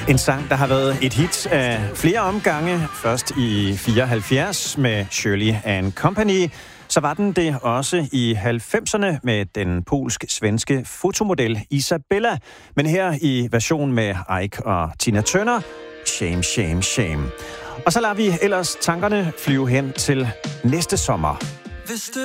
En sang, der har været et hit af flere omgange. Først i 74 med Shirley and Company. Så var den det også i 90'erne med den polsk-svenske fotomodel Isabella. Men her i version med Ike og Tina Turner, Shame, Shame, Shame. Og så lader vi ellers tankerne flyve hen til næste sommer.